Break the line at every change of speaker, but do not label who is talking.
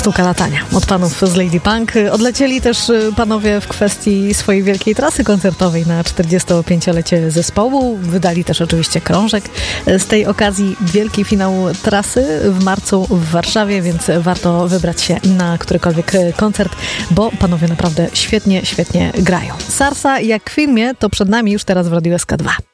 Sztuka latania od panów z Lady Punk. Odlecieli też panowie w kwestii swojej wielkiej trasy koncertowej na 45-lecie zespołu. Wydali też oczywiście krążek z tej okazji. Wielki finał trasy w marcu w Warszawie, więc warto wybrać się na którykolwiek koncert, bo panowie naprawdę świetnie grają. Sarsa jak w filmie to przed nami już teraz w Radiu SK2.